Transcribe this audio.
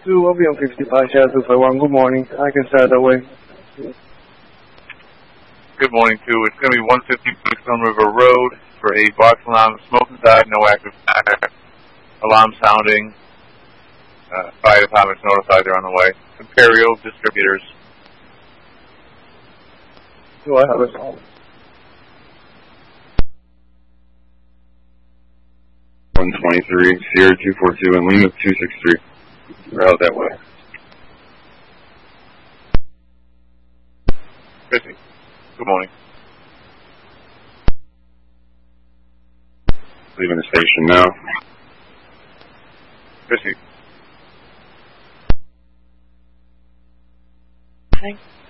2 Obion 55, Shell 251, good morning. I can start that way. Good morning, 2. It's going to be 150 Stone River Road for a box alarm. Smoke inside, no active fire. Alarm sounding. Fire department's notified they're on the way. Imperial Distributors. Do I have it all? 123, Sierra 242, and Lima 263. We're out that way. Chrissy. Good morning. Leaving the station now. Chrissy. Thanks.